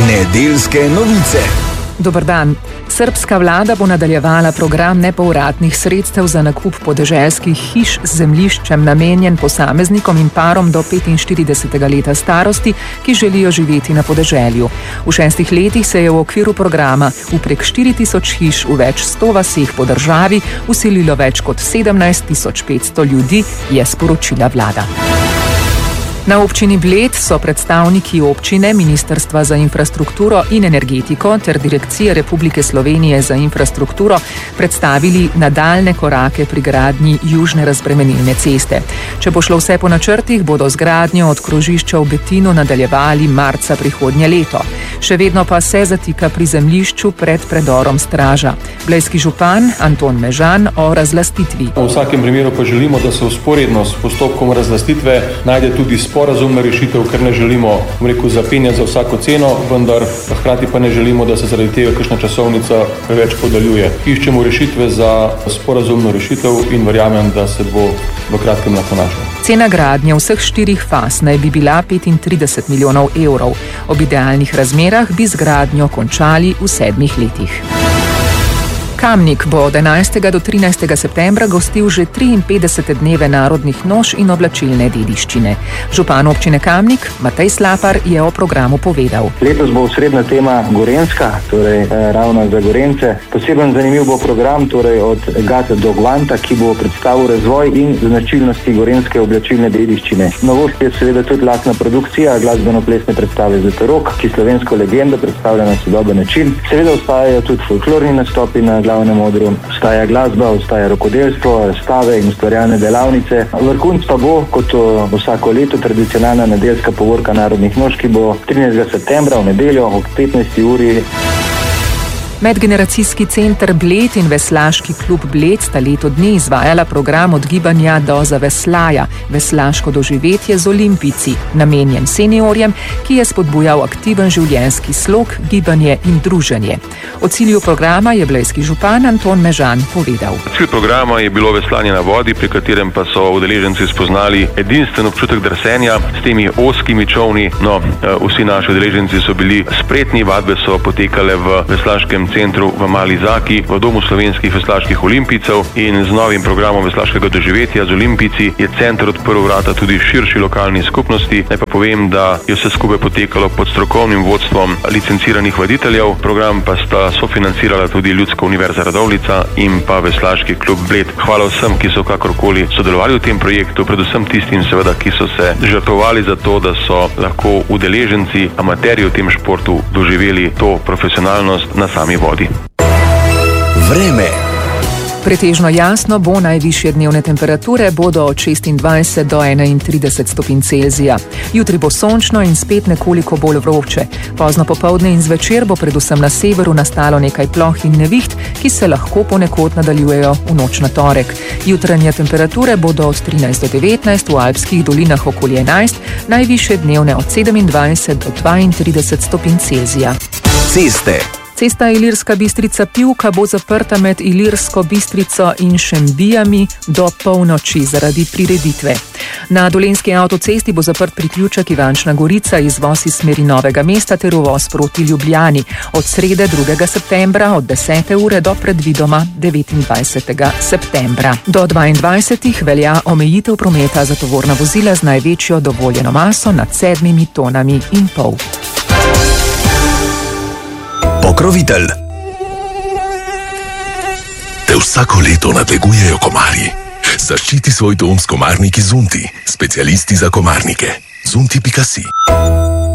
Nedeljske novice. Dober dan. Srbska vlada bo nadaljevala program nepovratnih sredstev za nakup podeželskih hiš z zemljiščem namenjen posameznikom in parom do 45. leta starosti, ki želijo živeti na podeželju. V 6 letih se je v okviru programa v prek 4000 hiš v več 100 vaseh po državi vselilo več kot 17.500 ljudi, je sporočila vlada. Na občini Bled so predstavniki občine, Ministrstva za infrastrukturo in energetiko ter Direkcije Republike Slovenije za infrastrukturo predstavili nadaljne korake pri gradnji južne razbremenilne ceste. Če bo šlo vse po načrtih, bodo z gradnjo od krožišča v Betinu nadaljevali marca prihodnje leto. Še vedno pa se zatika pri zemljišču pred predorom Straža. Blejski župan Anton Mežan o razlastitvi. V vsakem primeru pa želimo, da se vzporedno s postopkom razlastitve najde tudi sporazumna rešitev, ker ne želimo, zapenjati za vsako ceno, vendar hkrati pa ne želimo, da se zaradi tega kakšna časovnica preveč podaljuje. Iščemo rešitve za sporazumno rešitev in verjamem, da se bo v kratkem lahko našla. Cena gradnje vseh 4 faz naj bi bila 35 milijonov evrov. Ob idealnih razmerah bi z gradnjo končali v 7 letih. Kamnik bo od 11. do 13. septembra gostil že 53 dneve narodnih noš in oblačilne dediščine. Župan občine Kamnik, Matej Slapar, je o programu povedal. Letos bo osrednja tema Gorenjska, torej ravno za Gorence. Poseben zanimiv bo program, torej od Gata do Gvanta, ki bo predstavil razvoj in značilnosti gorenjske oblačilne dediščine. Novost je seveda tudi lastna produkcija, glasbeno-plesne predstave za Tarok, ki slovensko legendo predstavlja na sodoben način. Seveda ostajajo tudi folklorni nastopi na glavnem odru, ostaja glasba, ostaja rokodelstvo, razstave in ustvarjalne delavnice. Vrhunec pa bo, kot vsako leto, tradicionalna nedeljska povorka narodnih noš, ki bo 13. septembra v nedeljo ob 15. uri. Medgeneracijski center Bled in Veslaški klub Bled sta leto dni izvajala program od gibanja do zaveslaja, veslaško doživetje z olimpijci, namenjen seniorjem, ki je spodbujal aktiven življenjski slog, gibanje in druženje. O cilju programa je blejski župan Anton Mežan povedal. Cilj programa je bilo veslanje na vodi, pri katerem pa so udeleženci spoznali edinstven občutek drsenja s temi ozkimi čovni. Vsi naši udeleženci so bili spretni, vadbe so potekale v veslaškem centru v Mali Zaki, v Domu slovenskih veslaških olimpijcev, in z novim programom veslaškega doživetja z olimpijci je center odprl vrata tudi širši lokalni skupnosti. Naj pa povem, da je vse skupaj potekalo pod strokovnim vodstvom licenciranih vaditeljev. Program pa sta sofinancirala tudi Ljudska univerza Radovljica in pa Veslaški klub Bled. Hvala vsem, ki so kakorkoli sodelovali v tem projektu, predvsem tistim seveda, ki so se žrtvovali za to, da so lahko udeleženci, amaterji v tem športu doživeli to profesionalnost na sami vodi. Vreme. Pretežno jasno bo, najvišje dnevne temperature bodo od 26 do 31 stopinj Celzija. Jutri bo sončno in spet nekoliko bolj vroče. Pozno popoldne in zvečer bo predvsem na severu nastalo nekaj ploh in neviht, ki se lahko ponekod nadaljujejo v noč na torek. Jutranje temperature bodo od 13 do 19, v alpskih dolinah okoli 11, najvišje dnevne od 27 do 32 stopinj Celzija. Ceste. Cesta Ilirska Bistrica-Pivka bo zaprta med Ilirsko Bistrico in Šembijami do polnoči zaradi prireditve. Na Dolenjski avtocesti bo zaprt priključek Ivančna Gorica, izvoz iz smeri Novega mesta ter uvoz proti Ljubljani od srede 2. septembra od 10. ure do predvidoma 29. septembra. Do 22. velja omejitev prometa za tovorna vozila z največjo dovoljeno maso nad 7 tonami in pol. Pokrovitelj. Te vsako leto nadlegujejo komarji. Zaščiti svoj dom s komarniki Zunti, specialisti za komarnike. Zunti.si